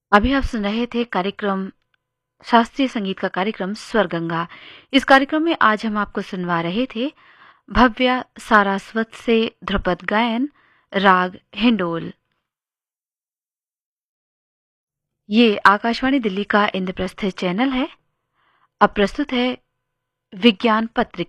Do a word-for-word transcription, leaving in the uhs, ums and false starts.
अभी आप सुन रहे थे कार्यक्रम शास्त्रीय संगीत का कार्यक्रम स्वर गंगा। इस कार्यक्रम में आज हम आपको सुनवा रहे थे भव्या सारास्वत से ध्रुपद गायन राग हिंडोल। ये आकाशवाणी दिल्ली का इंद्रप्रस्थ चैनल है। अब प्रस्तुत है विज्ञान पत्रिका।